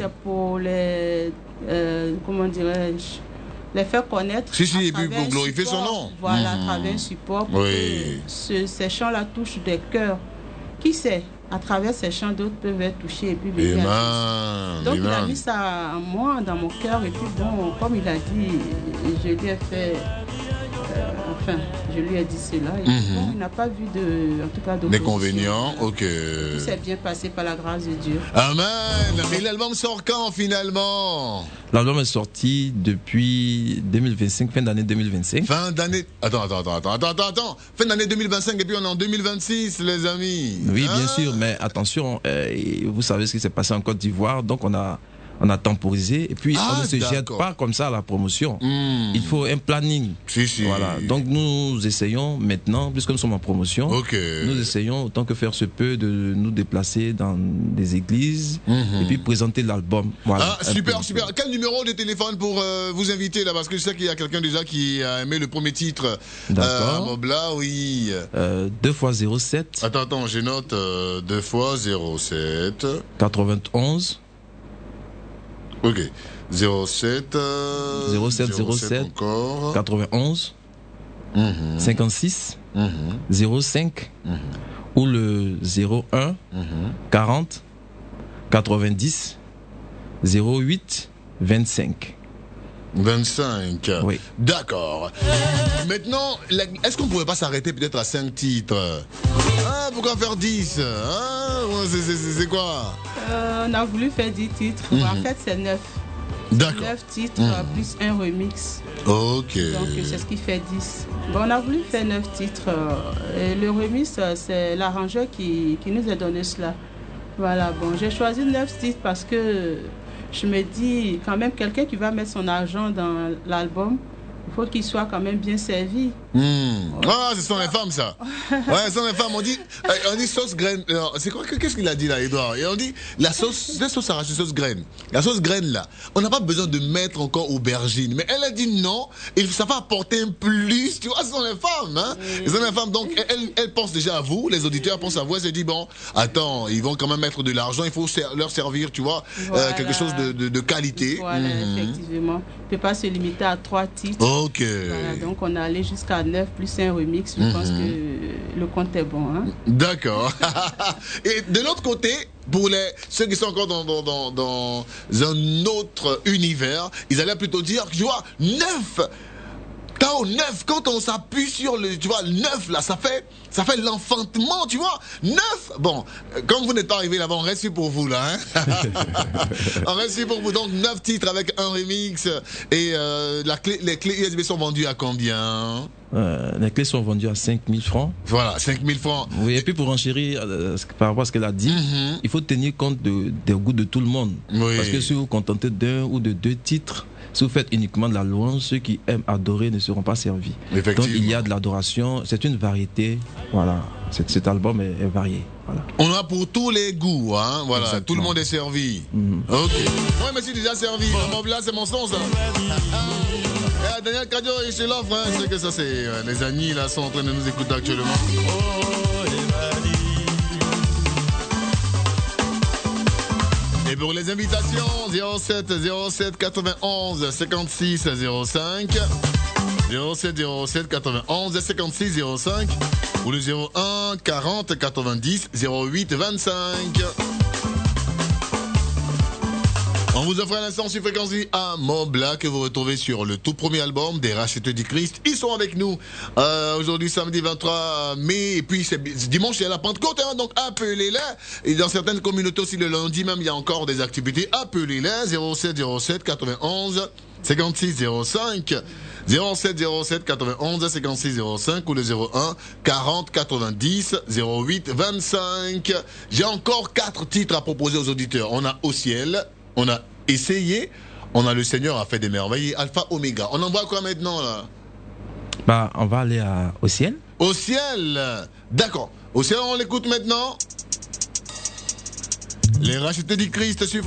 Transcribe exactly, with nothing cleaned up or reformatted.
pour les, euh, comment dirais-je, les faire connaître. Si, si, et puis pour glorifier support, son nom. Voilà, mmh. à travers un support pour oui. que ce, ces chants-là touchent des cœurs. Qui sait, à travers ces chants, d'autres peuvent être touchés et puis venir. Amen. Donc, Amen. il a mis ça en moi, dans mon cœur, et puis bon, comme il a dit, je lui ai fait. Euh, enfin, je lui ai dit cela. Et mm-hmm. bon, il n'a pas vu de, en tout cas, d'inconvénients. Ok. Tout s'est bien passé par la grâce de Dieu. Amen. Mais l'album sort quand finalement? L'album est sorti depuis deux mille vingt-cinq, fin d'année deux mille vingt-cinq. Fin d'année. Attends, attends, attends, attends, attends, attends. Fin d'année deux mille vingt-cinq et puis on est en deux mille vingt-six, les amis. Oui, hein? bien sûr, mais attention, euh, vous savez ce qui s'est passé en Côte d'Ivoire, donc on a. On a temporisé et puis ah, on ne se d'accord. jette pas comme ça à la promotion. Mmh. Il faut un planning. Si, si. Voilà. Donc nous essayons maintenant, puisque nous sommes en promotion, okay. nous essayons autant que faire se peut de nous déplacer dans des églises mmh. et puis présenter l'album. Voilà. Ah, super, super. Quel numéro de téléphone pour euh, vous inviter là? Parce que je sais qu'il y a quelqu'un déjà qui a aimé le premier titre. D'accord. Euh, Mobla, oui. Euh, deux fois zéro sept. Attends, attends, je note euh, deux fois zéro sept. quatre-vingt-onze. Ok. zéro sept. Euh, zéro sept zéro sept. Encore. quatre-vingt-onze. Mm-hmm. cinquante-six. Mm-hmm. zéro cinq. Mm-hmm. Ou le zéro un. Mm-hmm. quarante. quatre-vingt-dix. zéro huit. vingt-cinq. vingt-cinq. Oui. D'accord. Maintenant, est-ce qu'on ne pourrait pas s'arrêter peut-être à cinq titres? Ah, pourquoi faire dix? Ah, c'est quoi? euh, On a voulu faire dix titres. Mm-hmm. En fait, c'est neuf. D'accord. neuf titres mm-hmm. plus un remix. Ok. Donc, c'est ce qui fait dix. Bon, on a voulu faire neuf titres. Et le remix, c'est l'arrangeur qui, qui nous a donné cela. Voilà, bon, j'ai choisi neuf titres parce que je me dis, quand même, quelqu'un qui va mettre son argent dans l'album, il faut qu'il soit quand même bien servi. Mmh. Ouais. Ah, ce sont les femmes, ça. Ouais, ce sont les femmes. On dit, on dit sauce graine. C'est quoi, qu'est-ce qu'il a dit là, Edouard? Et on dit, la sauce, la sauce arrachée, sauce graine. La sauce graine là, on n'a pas besoin de mettre encore aubergine. Mais elle a dit non, et ça va apporter un plus. Tu vois, ce sont les femmes, hein. Oui. Ce sont les femmes. Donc, elles, elles pensent déjà à vous, les auditeurs pensent à vous. Elles se disent, bon, attends, ils vont quand même mettre de l'argent, il faut leur servir, tu vois, voilà. euh, quelque chose de, de, de qualité. Voilà, mmh. effectivement. On ne peut pas se limiter à trois titres. Ok. Voilà, donc, on est allé jusqu'à neuf plus un remix. Je mmh. pense que le compte est bon. Hein? D'accord. Et de l'autre côté, pour les, ceux qui sont encore dans, dans, dans, dans un autre univers, ils allaient plutôt dire, tu vois, neuf. Tao, neuf, quand on s'appuie sur le, tu vois, neuf, là, ça fait, ça fait l'enfantement, tu vois, neuf. Bon, comme vous n'êtes pas arrivé là-bas, on reste ici pour vous, là, hein. On reste ici pour vous. Donc, neuf titres avec un remix. Et, euh, la clé, les clés U S B sont vendues à combien? Euh, les clés sont vendues à cinq mille francs. Voilà, cinq mille francs. Oui, et puis pour enchérir euh, par rapport à ce qu'elle a dit, mm-hmm. il faut tenir compte de, des goûts de tout le monde. Oui. Parce que si vous vous contentez d'un ou de deux titres, si vous faites uniquement de la louange, ceux qui aiment adorer ne seront pas servis. Donc il y a de l'adoration, c'est une variété. Voilà, cet, cet album est, est varié. Voilà. On a pour tous les goûts, hein. Voilà, exactement. Tout le monde est servi. Mm-hmm. Ok. Moi, je me suis déjà servi. Bon, là, c'est mon sens, ça. Eh, Daniel Kadio est chez l'offre, hein. C'est que ça, c'est euh, les amis là sont en train de nous écouter actuellement. Et pour les invitations, zéro sept zéro sept quatre-vingt-onze cinquante-six zéro cinq, zéro sept zéro sept quatre-vingt-onze cinquante-six zéro cinq ou le zéro un quarante quatre-vingt-dix zéro huit vingt-cinq. On vous offre à l'instant sur Fréquence à Mobla que vous retrouvez sur le tout premier album des Rachetés du Christ. Ils sont avec nous euh, aujourd'hui samedi vingt-trois mai et puis c'est dimanche il y a la Pentecôte, hein, donc appelez-les. Et dans certaines communautés aussi le lundi même il y a encore des activités. Appelez-les zéro sept zéro sept quatre-vingt-onze cinquante-six zéro cinq, zéro sept zéro sept quatre-vingt-onze cinquante-six zéro cinq ou le zéro un quarante quatre-vingt-dix zéro huit vingt-cinq. J'ai encore quatre titres à proposer aux auditeurs. On a Au ciel. On a essayé, on a Le Seigneur a fait des merveilles, Alpha Omega. On envoie quoi maintenant là? Bah, on va aller à, au ciel. Au ciel, d'accord. Au ciel, on l'écoute maintenant. Les Rachetés du Christ sur